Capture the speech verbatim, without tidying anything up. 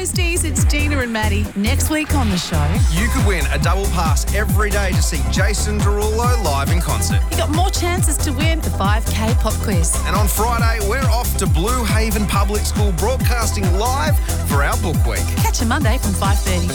Toasties, it's Gina and Maddie. Next week on the show, You could win a double pass every day to see Jason Derulo live in concert. you got more chances to win the five K pop quiz. And on Friday, we're off to Blue Haven Public School broadcasting live for our book week. Catch you Monday from five thirty.